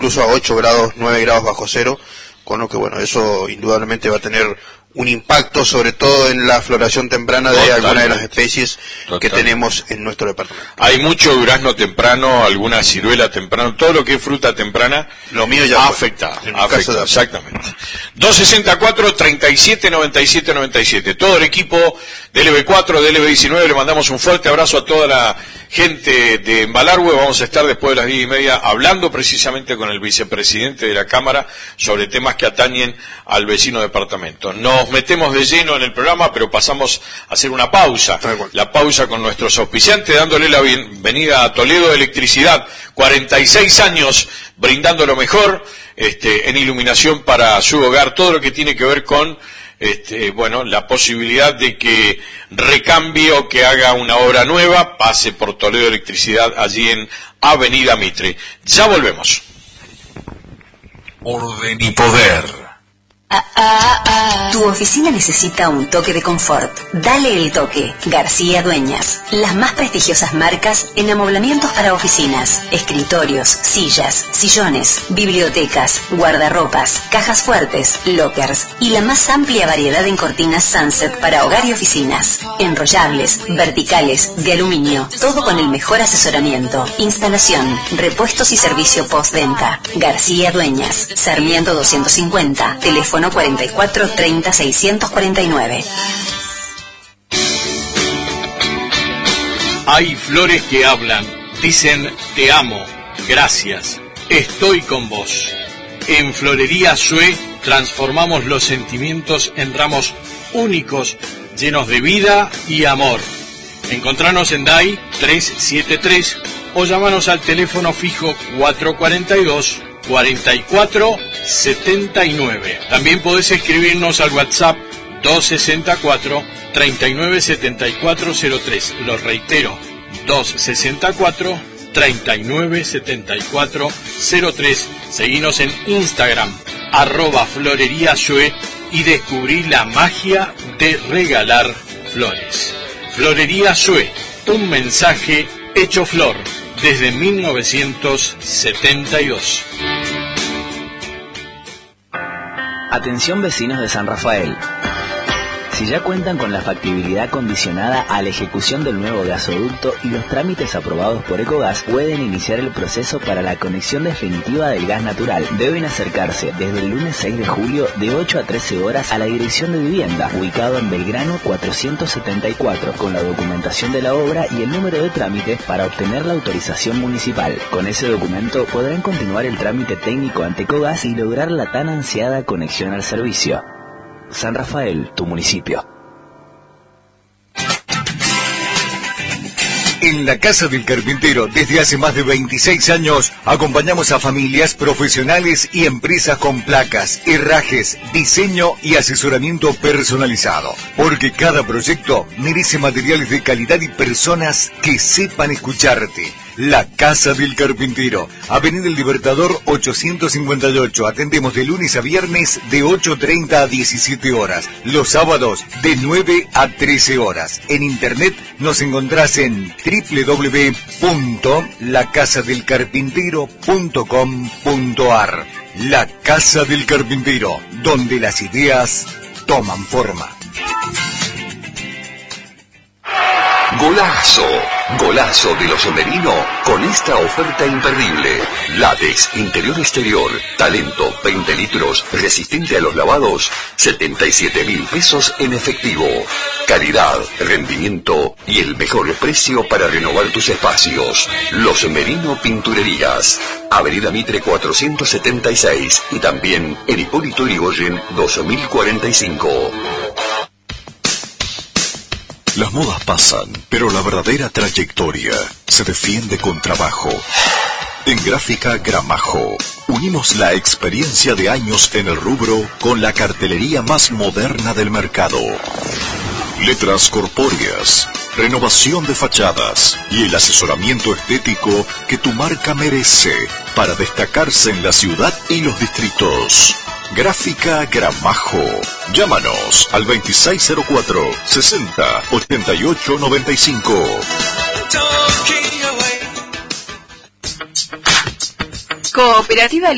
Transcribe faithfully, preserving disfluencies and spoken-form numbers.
incluso a ocho grados, nueve grados bajo cero, con lo que bueno, eso indudablemente va a tener un impacto sobre todo en la floración temprana de Totalmente. algunas de las especies Totalmente. que tenemos en nuestro departamento. Hay mucho durazno temprano, alguna ciruela temprano, todo lo que es fruta temprana, lo mío ya afecta, fue, en mi afecta, caso de... exactamente. dos sesenta y cuatro, treinta y siete, noventa y siete, noventa y siete. Todo el equipo de L B cuatro, de L B diecinueve, le mandamos un fuerte abrazo a toda la gente de Embalarhue. Vamos a estar después de las diez y media hablando precisamente con el vicepresidente de la Cámara sobre temas que atañen al vecino departamento. Nos metemos de lleno en el programa, pero pasamos a hacer una pausa. La pausa con nuestros auspiciantes, dándole la bienvenida a Toledo Electricidad. cuarenta y seis años brindando lo mejor este, en iluminación para su hogar. Todo lo que tiene que ver con Este, bueno, la posibilidad de que recambie o que haga una obra nueva, pase por Toledo Electricidad allí en Avenida Mitre. Ya volvemos. Orden y poder. Ah, ah, ah. Tu oficina necesita un toque de confort. Dale el toque. García Dueñas. Las más prestigiosas marcas en amoblamientos para oficinas, escritorios, sillas, sillones, bibliotecas, guardarropas, cajas fuertes, lockers y la más amplia variedad en cortinas Sunset para hogar y oficinas. Enrollables, verticales, de aluminio. Todo con el mejor asesoramiento. Instalación, repuestos y servicio postventa. García Dueñas. Sarmiento doscientos cincuenta. Teléfono cuarenta y cuatro treinta seiscientos cuarenta y nueve. Hay flores que hablan, dicen te amo, gracias, estoy con vos. En Florería Sue transformamos los sentimientos en ramos únicos, llenos de vida y amor. Encontranos en D A I trescientos setenta y tres o llamanos al teléfono fijo cuatrocientos cuarenta y dos, cuarenta y cuatro setenta y nueve. También podés escribirnos al WhatsApp doscientos sesenta y cuatro, treinta y nueve setenta y cuatro cero tres. Lo reitero, doscientos sesenta y cuatro, treinta y nueve setenta y cuatro cero tres. Seguinos en Instagram, arroba Florería Sue, y descubrí la magia de regalar flores. Florería Sue, un mensaje hecho flor desde mil novecientos setenta y dos. Atención vecinos de San Rafael. Si ya cuentan con la factibilidad condicionada a la ejecución del nuevo gasoducto y los trámites aprobados por Ecogas, pueden iniciar el proceso para la conexión definitiva del gas natural. Deben acercarse desde el lunes seis de julio de ocho a trece horas a la Dirección de Vivienda, ubicado en Belgrano cuatrocientos setenta y cuatro, con la documentación de la obra y el número de trámite para obtener la autorización municipal. Con ese documento podrán continuar el trámite técnico ante Ecogas y lograr la tan ansiada conexión al servicio. San Rafael, tu municipio. En la Casa del Carpintero, desde hace más de veintiséis años, acompañamos a familias, profesionales y empresas con placas, herrajes, diseño y asesoramiento personalizado. Porque cada proyecto merece materiales de calidad y personas que sepan escucharte. La Casa del Carpintero, Avenida El Libertador ochocientos cincuenta y ocho. Atendemos de lunes a viernes de ocho treinta a diecisiete horas. Los sábados de nueve a trece horas. En internet nos encontrás en doble u doble u doble u punto la casa del carpintero punto com punto a r. La Casa del Carpintero, donde las ideas toman forma. Golazo, golazo de los Somerino con esta oferta imperdible. Látex, interior exterior, talento, veinte litros, resistente a los lavados, setenta y siete mil pesos en efectivo. Calidad, rendimiento y el mejor precio para renovar tus espacios. Los Somerino Pinturerías, Avenida Mitre cuatrocientos setenta y seis y también en Hipólito Yrigoyen dos mil cuarenta y cinco. Las modas pasan, pero la verdadera trayectoria se defiende con trabajo. En Gráfica Gramajo, unimos la experiencia de años en el rubro con la cartelería más moderna del mercado. Letras corpóreas, renovación de fachadas y el asesoramiento estético que tu marca merece para destacarse en la ciudad y los distritos. Gráfica Gramajo. Llámanos al veintiséis cero cuatro, sesenta, ochenta y ocho noventa y cinco. Cooperativa